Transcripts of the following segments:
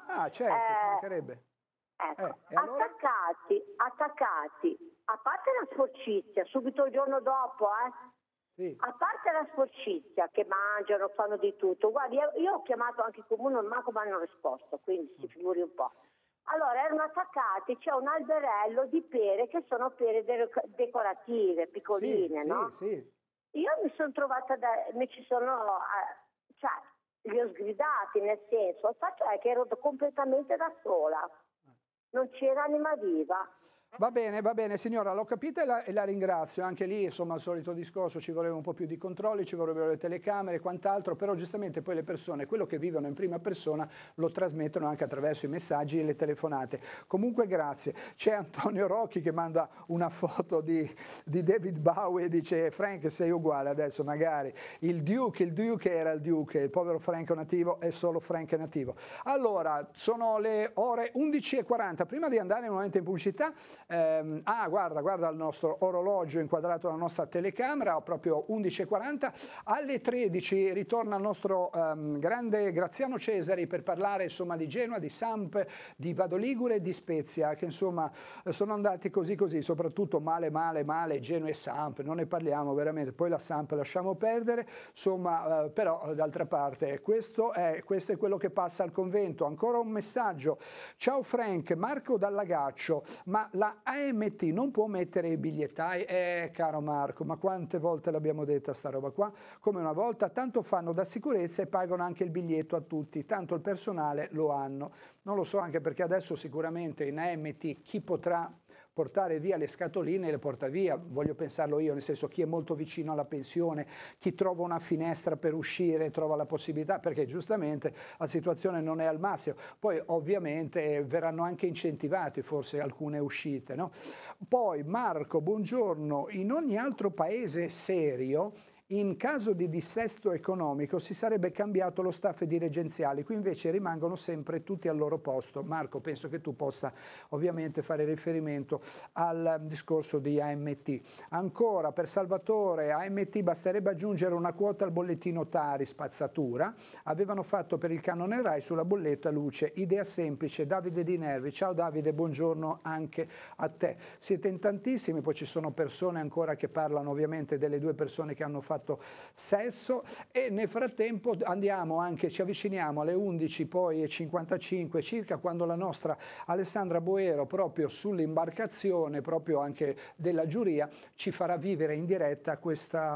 Ah, certo, ci mancherebbe. Ecco, E allora? attaccati, a parte la sporcizia, subito il giorno dopo, Sì. a parte la sporcizia che mangiano, fanno di tutto. Guardi, io ho chiamato anche il comune, non manco mi hanno risposto, quindi si figuri un po'. Allora, erano attaccati, c'è un alberello di pere che sono pere decorative, piccoline, Sì, no? sì, sì. Io mi sono trovata, cioè, li ho sgridati, nel senso, il fatto è che ero completamente da sola, non c'era anima viva. Va bene signora, l'ho capita e la ringrazio. Anche lì, insomma, il solito discorso, ci voleva un po' più di controlli, ci vorrebbero le telecamere e quant'altro, però giustamente poi le persone, quello che vivono in prima persona, lo trasmettono anche attraverso i messaggi e le telefonate. Comunque grazie. C'è Antonio Rocchi che manda una foto di David Bowie e dice: Frank, sei uguale adesso, magari. Il Duke era il Duke, il povero Frank nativo è solo Frank nativo. Allora, sono le ore 11:40. Prima di andare nuovamente in pubblicità, guarda il nostro orologio inquadrato dalla nostra telecamera, proprio 11:40. Alle 13 ritorna il nostro grande Graziano Cesari per parlare insomma di Genova, di Samp, di Vado Ligure e di Spezia, che insomma sono andati così, soprattutto male Genoa e Samp, non ne parliamo veramente, poi la Samp lasciamo perdere, insomma, però d'altra parte questo è quello che passa al convento. Ancora un messaggio: ciao Frank, Marco dall'Agaccio, ma la AMT non può mettere i bigliettai? Caro Marco, ma quante volte l'abbiamo detta sta roba qua? Come una volta, tanto fanno da sicurezza e pagano anche il biglietto a tutti, tanto il personale lo hanno. Non lo so, anche perché adesso sicuramente in AMT chi potrà portare via le scatoline le porta via, voglio pensarlo io, nel senso, chi è molto vicino alla pensione, chi trova una finestra per uscire, trova la possibilità, perché giustamente la situazione non è al massimo. Poi ovviamente verranno anche incentivati forse alcune uscite, no? Poi Marco, buongiorno, in ogni altro paese serio, in caso di dissesto economico si sarebbe cambiato lo staff dirigenziale, qui invece rimangono sempre tutti al loro posto. Marco, penso che tu possa ovviamente fare riferimento al discorso di AMT. Ancora per Salvatore, AMT basterebbe aggiungere una quota al bollettino Tari, spazzatura. Avevano fatto per il canone Rai sulla bolletta luce, idea semplice. Davide Di Nervi, ciao Davide, buongiorno anche a te. Siete in tantissimi, poi ci sono persone ancora che parlano ovviamente delle due persone che hanno fatto sesso, e nel frattempo ci avviciniamo alle 11 poi e 55 circa, quando la nostra Alessandra Boero, proprio sull'imbarcazione proprio anche della giuria, ci farà vivere in diretta questa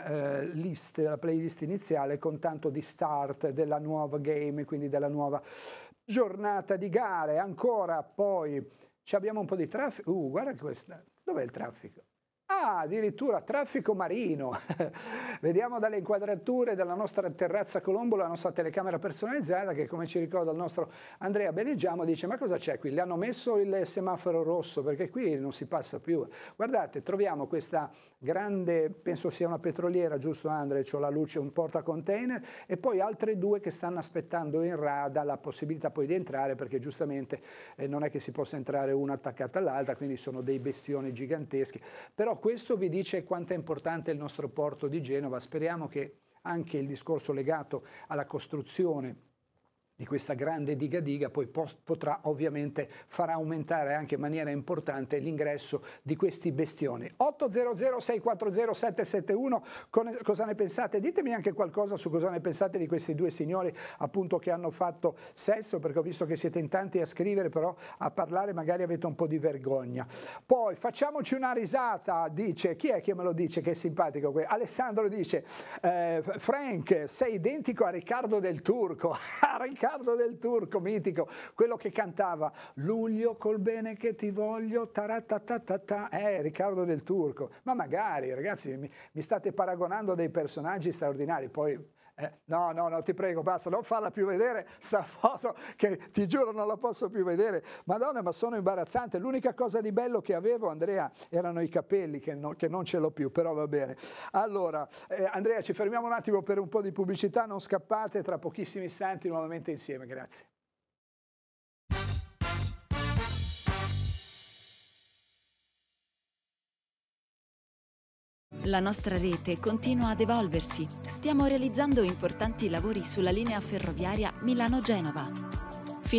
la playlist iniziale con tanto di start della nuova game, quindi della nuova giornata di gare. Ancora poi abbiamo un po' di traffico. Guarda questa, dov'è il traffico? Ah, addirittura traffico marino. Vediamo dalle inquadrature della nostra terrazza Colombo la nostra telecamera personalizzata che, come ci ricorda il nostro Andrea Beneggiamo, dice: ma cosa c'è qui? Le hanno messo il semaforo rosso perché qui non si passa più. Guardate, troviamo questa grande, penso sia una petroliera, giusto Andrea? C'ho la luce, un portacontainer, e poi altre due che stanno aspettando in rada la possibilità poi di entrare, perché giustamente non è che si possa entrare una attaccata all'altra, quindi sono dei bestioni giganteschi. Però questo vi dice quanto è importante il nostro porto di Genova. Speriamo che anche il discorso legato alla costruzione di questa grande diga poi potrà ovviamente far aumentare anche in maniera importante l'ingresso di questi bestioni. 800 640 771, cosa ne pensate? Ditemi anche qualcosa su cosa ne pensate di questi due signori appunto che hanno fatto sesso, perché ho visto che siete in tanti a scrivere, però a parlare magari avete un po' di vergogna. Poi facciamoci una risata, dice, chi è che me lo dice che è simpatico? Alessandro dice: Frank, sei identico a Riccardo del Turco. Riccardo del Turco, mitico, quello che cantava luglio col bene che ti voglio, taratatata, Riccardo del Turco. Ma magari, ragazzi, mi state paragonando a dei personaggi straordinari. Poi no, ti prego, basta, non farla più vedere sta foto, che ti giuro non la posso più vedere. Madonna, ma sono imbarazzante. L'unica cosa di bello che avevo, Andrea, erano i capelli, che non ce l'ho più, però va bene. Allora, Andrea, ci fermiamo un attimo per un po' di pubblicità, non scappate, tra pochissimi istanti nuovamente insieme, grazie. La nostra rete continua ad evolversi. Stiamo realizzando importanti lavori sulla linea ferroviaria Milano-Genova.